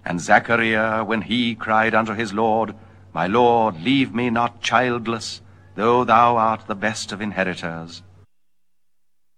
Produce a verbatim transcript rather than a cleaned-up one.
And Zachariah, when he cried unto his Lord, My Lord, leave me not childless, though thou art the best of inheritors.